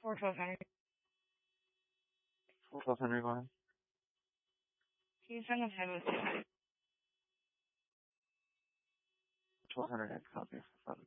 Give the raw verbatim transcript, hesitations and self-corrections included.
Four twelve Henry. four twelve Henry, go ahead. Can you send them head with two? twelve hundred, copy.